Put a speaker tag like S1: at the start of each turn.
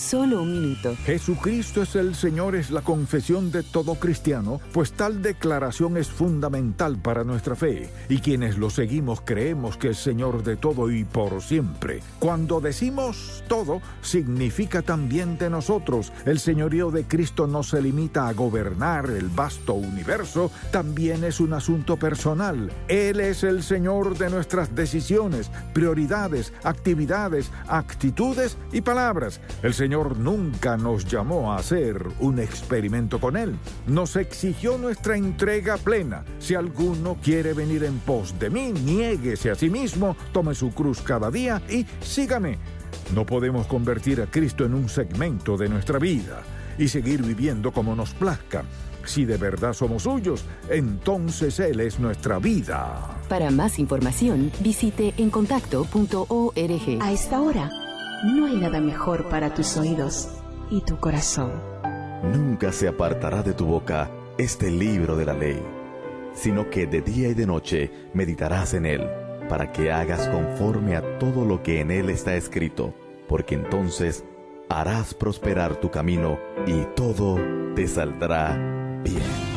S1: Solo un minuto.
S2: Jesucristo es el Señor es la confesión de todo cristiano, pues tal declaración es fundamental para nuestra fe, y quienes lo seguimos creemos que es Señor de todo y por siempre. Cuando decimos todo, significa también de nosotros. El señorío de Cristo no se limita a gobernar el vasto universo, también es un asunto personal. Él es el Señor de nuestras decisiones, prioridades, actividades, actitudes y palabras. El Señor nunca nos llamó a hacer un experimento con Él. Nos exigió nuestra entrega plena. Si alguno quiere venir en pos de mí, niéguese a sí mismo, tome su cruz cada día y sígame. No podemos convertir a Cristo en un segmento de nuestra vida y seguir viviendo como nos plazca. Si de verdad somos suyos, entonces Él es nuestra vida.
S1: Para más información, visite encontacto.org.
S3: A esta hora, no hay nada mejor para tus oídos y tu corazón.
S4: Nunca se apartará de tu boca este libro de la ley, sino que de día y de noche meditarás en él, para que hagas conforme a todo lo que en él está escrito, porque entonces harás prosperar tu camino y todo te saldrá bien.